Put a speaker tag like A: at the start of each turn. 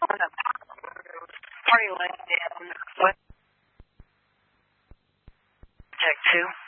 A: on a party line down. What? Check 2.